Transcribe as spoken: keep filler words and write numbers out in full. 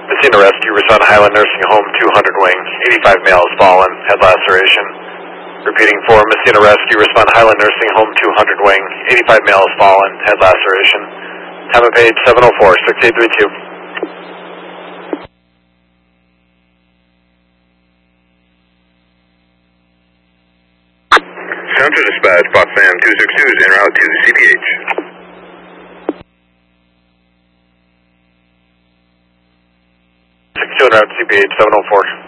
Messina Rescue, respond to Highland Nursing Home two hundred wing, eighty-five males fallen, head laceration. Repeating for Messina Rescue, respond to Highland Nursing Home two hundred wing, eighty-five males fallen, head laceration. Time of page seven oh four, six eight three two. Counter dispatch, Fox Sam two six two is en route to C P H. six two en route to C P H, seven oh four.